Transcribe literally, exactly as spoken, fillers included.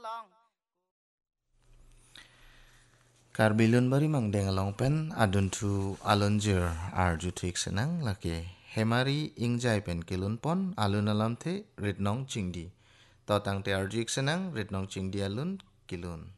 Karbilun bari mang deng along pen adun tu alonjir ar ju tuik senang laki hemari ingjai pen kilun pon alun alam the ritnong chingdi. Totang te ar ju ik senang ritnong chingdi alun kilun.